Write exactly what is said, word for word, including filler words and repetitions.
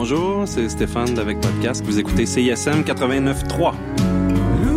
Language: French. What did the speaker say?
bonjour, c'est Stéphane d'Avec Podcast. Vous écoutez C I S M quatre-vingt-neuf point trois.